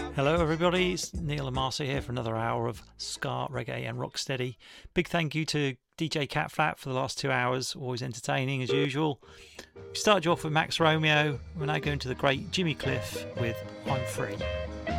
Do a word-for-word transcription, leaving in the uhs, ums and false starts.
Hello, everybody. It's Neil and Marcia here for another hour of ska, reggae, and rocksteady. Big thank you to D J Cat Flat for the last two hours. Always entertaining as usual. We started you off with Max Romeo. We're now going to the great Jimmy Cliff with I'm Free.